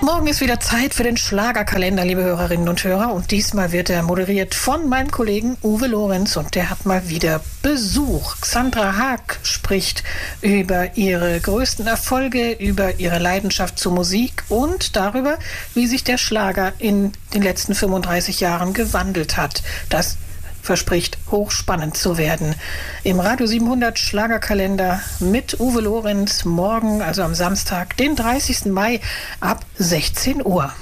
Morgen ist wieder Zeit für den Schlagerkalender, liebe Hörerinnen und Hörer. Und diesmal wird er moderiert von meinem Kollegen Uwe Lorenz. Und der hat mal wieder Besuch. Xandra Haag spricht über ihre größten Erfolge, über ihre Leidenschaft zur Musik und darüber, wie sich der Schlager in den letzten 35 Jahren gewandelt hat. Das verspricht hochspannend zu werden. Im Radio 700 Schlagerkalender mit Uwe Lorenz morgen, also am Samstag, den 30. Mai ab 16 Uhr.